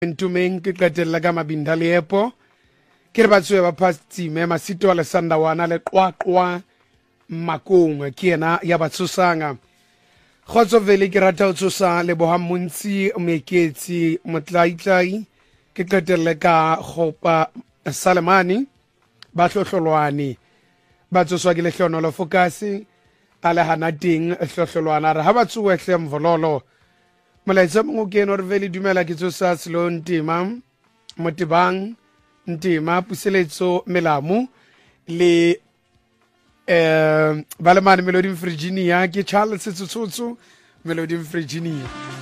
Ntumeng ke qetella ka Mabinda Leepo ke re batswe ba phastime Masito a lesanda wana le qwaqwa Makong ke yena ya batsosanga Khotsovele ke rata ho tsosa le bohammontsi meketsi motlaitlai ke qetelle ka Khopa Salemani ba hlohlolwane ba tsoswa ke lehlono lo fokasi a le hanating hlohlolwana re ha batsuwe hle mvololo molaetsa mongwe ke eno re vele dumela ke tsosa selo ntima motibang ntima puseletso melamu le Balemane Melody Virginia ke Charles Tsutsutsu Melody Virginia